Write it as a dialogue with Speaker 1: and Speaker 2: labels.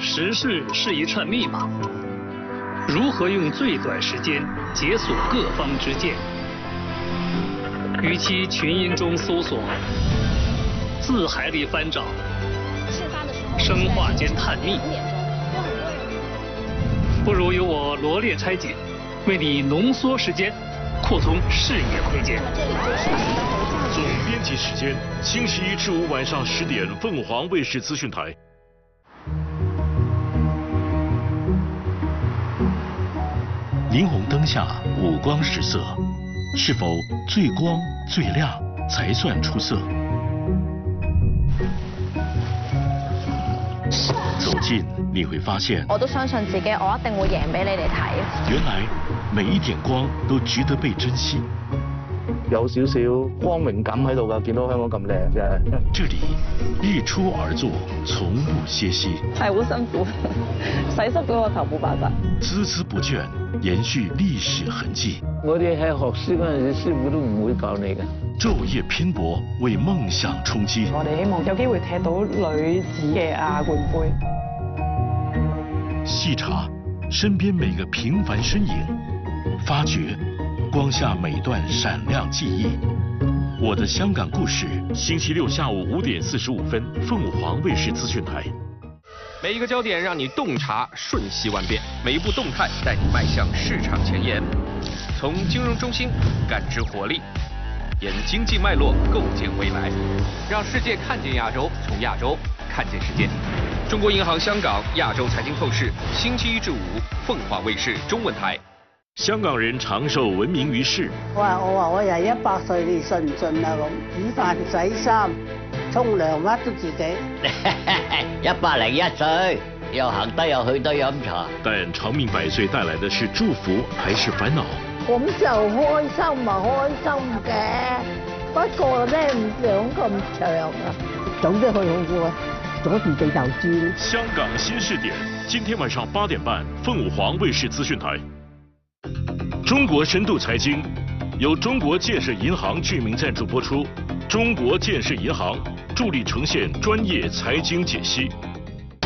Speaker 1: 时事是一串密码，如何用最短时间解锁各方之见？与其群音中搜索，字海里翻找，生化间探秘，不如由我罗列拆解，为你浓缩时间，扩充视野窥见。
Speaker 2: 总编辑时间：星期一至五晚上10点，凤凰卫视资讯台。霓虹灯下五光十色，是否最光最亮才算出色？走近你会发现，
Speaker 3: 我都相信自己，我一定會贏俾你哋睇。
Speaker 2: 原來每一點光都值得被珍惜。
Speaker 4: 有少少光榮感喺度㗎，見到香港咁靚嘅。
Speaker 2: 這裡日出而作，從不歇息。
Speaker 3: 係好辛苦，洗濕咗個頭冇辦法。
Speaker 2: 孜孜不倦，延續歷史痕跡。
Speaker 4: 我哋喺學師嗰陣時，師傅都唔會教你嘅。
Speaker 2: 晝夜拼搏，為夢想衝擊。
Speaker 5: 我哋希望有機會踢到女子嘅亞冠杯。
Speaker 2: 細查身邊每個平凡身影，發掘光下每段閃亮記憶。我的香港故事，星期六下午5點45分，鳳凰衛視資訊台。
Speaker 6: 每一個焦點讓你洞察瞬息萬變，每一步動態帶你邁向市場前沿。從金融中心感知活力，沿經濟脈絡構建未來，讓世界看見亞洲，從亞洲看見世界。中國銀行香港亞洲財經透視，星期一至五，鳳凰衛視中文台。
Speaker 2: 香港人長壽聞名於世。
Speaker 7: 我話我又100歲，你信唔信啊？咁煮飯洗衫、沖涼乜都自己。
Speaker 8: 101歲，又行得又去得飲茶。
Speaker 2: 但長命百歲帶來的是祝福還是煩惱？
Speaker 7: 咁就開心咪開心嘅，不過咧唔想咁長啊，早啲去好過，阻住地球轉。
Speaker 2: 香港新視點，今天晚上8點半，鳳凰衛視資訊台。中國深度財經由中國建設銀行居民贊助播出，中國建設銀行助力呈現專業財經解析。